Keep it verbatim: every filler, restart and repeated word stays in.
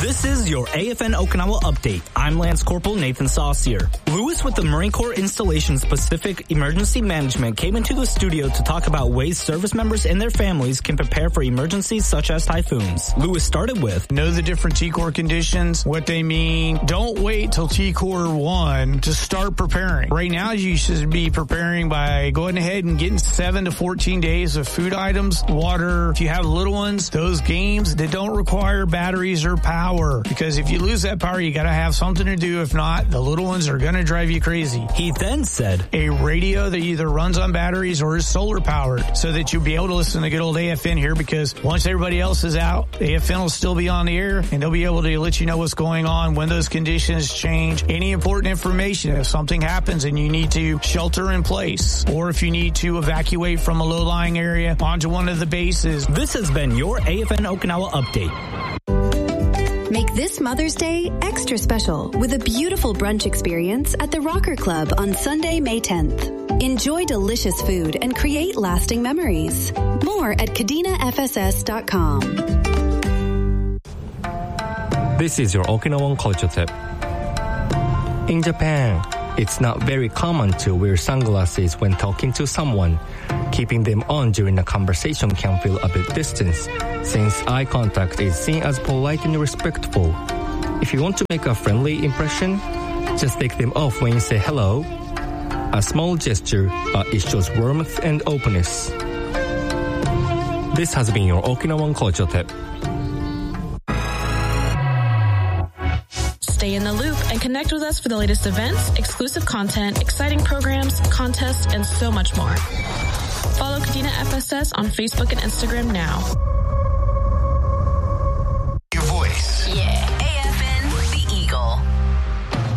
This is your A F N Okinawa update. I'm Lance Corporal Nathan Saucier. Lewis with the Marine Corps Installations Pacific Emergency Management came into the studio to talk about ways service members and their families can prepare for emergencies such as typhoons. Lewis started with, know the different T COR conditions, what they mean. Don't wait till T COR one to start preparing. Right now, you should be preparing by going ahead and getting seven to fourteen days of food items, water. If you have little ones, those games that don't require batteries or power, because if you lose that power, you got to have something to do. If not, the little ones are going to drive you crazy. He then said, a radio that either runs on batteries or is solar powered, so that you'll be able to listen to good old A F N here, because once everybody else is out, A F N will still be on the air and they'll be able to let you know what's going on, when those conditions change, any important information. If something happens and you need to shelter in place, or if you need to evacuate from a low-lying area onto one of the bases. This has been your A F N Okinawa update. Make this Mother's Day extra special with a beautiful brunch experience at the Rocker Club on Sunday, May tenth. Enjoy delicious food and create lasting memories. More at kadena f s s dot com. This is your Okinawan culture tip. In Japan, it's not very common to wear sunglasses when talking to someone. Keeping them on during a conversation can feel a bit distant, since eye contact is seen as polite and respectful. If you want to make a friendly impression, just take them off when you say hello. A small gesture, but it shows warmth and openness. This has been your Okinawan culture tip. Stay in the loop and connect with us for the latest events, exclusive content, exciting programs, contests, and so much more. Follow Kadena F S S on Facebook and Instagram now.